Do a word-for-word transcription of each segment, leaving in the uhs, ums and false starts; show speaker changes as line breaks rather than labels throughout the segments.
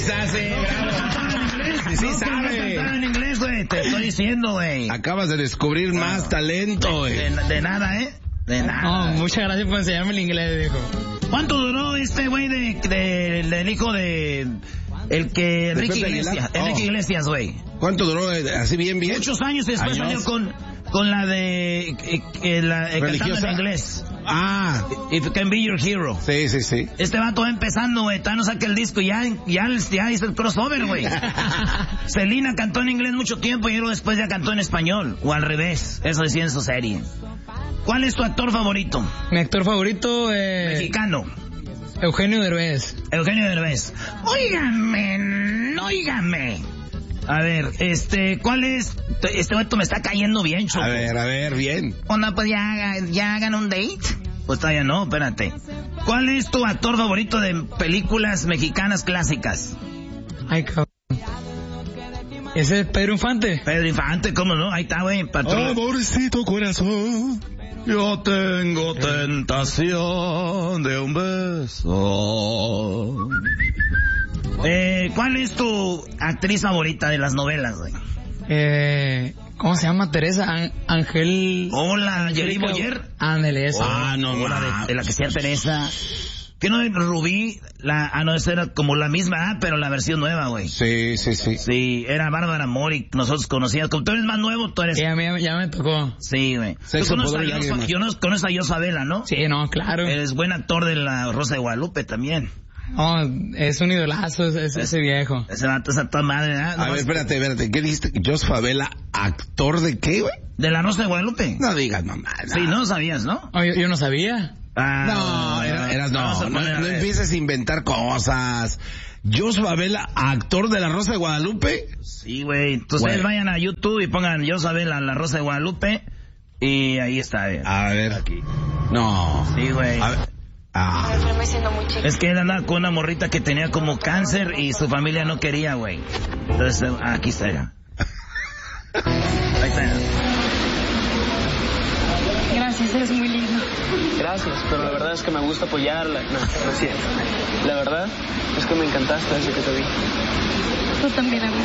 Sí, sí, sabe.
En inglés, güey, te estoy diciendo, güey.
Acabas de descubrir más talento, güey.
De, de nada, ¿eh? De nada.
No, muchas gracias por enseñarme el inglés, dijo.
¿Cuánto duró este güey de, de, del hijo de... El que... Enrique Iglesias,
oh.
Enrique Iglesias, güey.
¿Cuánto duró? Eh, así bien, bien.
Muchos años y después
¿Años?
salió con, con la de... Eh, eh, la, eh, cantando en inglés.
Ah.
If you can be your hero.
Sí, sí, sí.
Este vato va empezando, güey. Todavía no saca el disco y ya, ya, ya hizo el crossover, güey. Selena cantó en inglés mucho tiempo y luego después ya cantó en español. O al revés. Eso decía en su serie. ¿Cuál es tu actor favorito?
Mi actor favorito es...
Mexicano.
Eugenio Derbez.
Eugenio Derbez. Óigame, óigame. A ver, este, ¿cuál es? Este vato me está cayendo bien, Choco.
A ver, a ver, bien.
Onda, pues ya, ya hagan un date. Pues todavía no, espérate. ¿Cuál es tu actor favorito de películas mexicanas clásicas?
Ay, cabrón. ¿Ese es Pedro Infante?
Pedro Infante, ¿cómo no? Ahí está, güey. Patrón.
Amorcito corazón,
yo tengo tentación de un beso. Eh, ¿cuál es tu actriz favorita de las novelas, güey?
Eh... ¿Cómo se llama? Teresa An- Ángel...
Hola, Jerry Boyer.
Ándale, esa.
Ah, no,
Hola,
ma.
de, de la que sea Teresa. ¿Qué no? Rubí, la, ah, no, esa era como la misma, ah, pero la versión nueva, güey.
Sí, sí, sí.
Sí, era Bárbara Mori, nosotros conocíamos. Como tú eres más nuevo, tú eres...
Sí, a mí ya me tocó.
Sí, güey. Tú
Sexo,
conoces
poder y
a Jos-
lágrimas.
yo no conoces a Yosabela, ¿no?
Sí, no, claro.
Eres buen actor de La Rosa de Guadalupe también.
No, es un idolazo ese, ese, ese viejo.
Ese vato es a toda madre, ¿ah?
A
Nomás-
ver, espérate, espérate. ¿Qué dijiste? ¿Jos Favela, actor de qué, güey?
De La Rosa de Guadalupe.
No digas mamá.
Sí, no sabías, ¿no?
Oh, yo, yo no sabía.
Ah,
No, era- eras
vamos
no.
a
No,
poner, a
no
ver.
empieces a inventar cosas. Jos Favela, actor de La Rosa de Guadalupe.
Sí, güey. Entonces ustedes
Güey.
vayan a YouTube y pongan Yosabela, La Rosa de Guadalupe. Y ahí está, eh.
A ver.
Aquí.
No.
Sí, güey.
A ver. Ah.
Es que él andaba con una morrita que tenía como cáncer y su familia no quería, güey. Entonces, eh, aquí está ya. Ahí está ya.
Gracias, eres muy lindo.
Gracias, pero la verdad es que me gusta apoyarla. No, no es cierto. La verdad es que me encantaste desde que te vi.
Tú también a mí.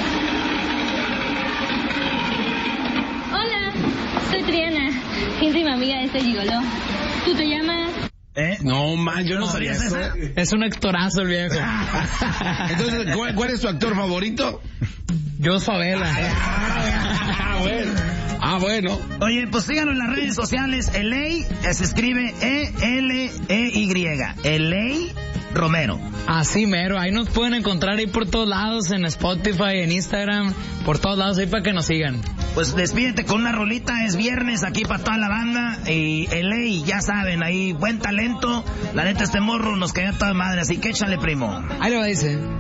Hola, soy Triana, íntima amiga de este gigoló. ¿Tú te llamas?
¿Eh?
No, man, yo no
¿No
sabía
sabías
eso.
esa?
Es un actorazo el viejo.
Entonces, ¿cuál, cuál es tu actor favorito?
Jos Favela.
Ah, bueno. Ah, bueno.
Oye, pues síganos en las redes sociales. Eley se escribe E L E Y. Eley Romero.
Así mero, ahí nos pueden encontrar ahí por todos lados, en Spotify, en Instagram, por todos lados ahí para que nos sigan.
Pues despídete con una rolita, es viernes aquí para toda la banda. Y Eley, ya saben, ahí buen talento. La neta, este morro nos queda toda madre, así que échale, primo.
Ahí lo va, dice.